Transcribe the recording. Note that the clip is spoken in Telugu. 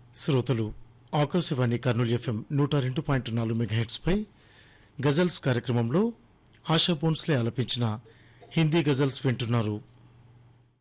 శ్రోతలు ఆకాశవాణి కర్నూలు ఎఫ్ఎం 102.4 మెగాహెర్ట్జ్ పై గజల్స్ కార్యక్రమంలో ఆశా భోన్స్లే ఆలపించిన హిందీ గజల్స్ వింటున్నారు.